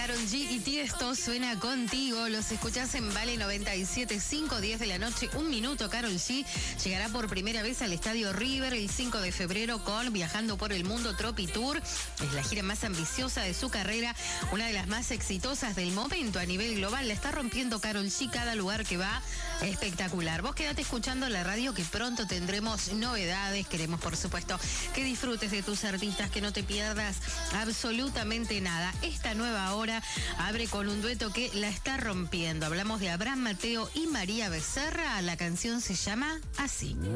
Karol G y Tiesto suena contigo. Los escuchás en Vale 97.5, 10 de la noche, 1 minuto. Karol G llegará por primera vez al Estadio River el 5 de febrero con Viajando por el Mundo Tropi Tour. Es la gira más ambiciosa de su carrera, una de las más exitosas del momento a nivel global. La está rompiendo Karol G, cada lugar que va espectacular. Vos quedate escuchando la radio que pronto tendremos novedades. Queremos, por supuesto, que disfrutes de tus artistas, que no te pierdas absolutamente nada. Esta nueva hora abre con un dueto que la está rompiendo. Hablamos de Abraham Mateo y María Becerra. La canción se llama así.